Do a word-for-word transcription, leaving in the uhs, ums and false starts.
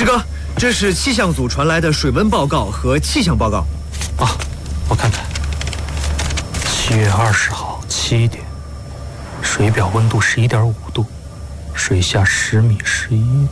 师哥，这是气象组传来的水温报告和气象报告。 啊，我看看。七月二十号七点，水表温度十一点五度，水下十米十一。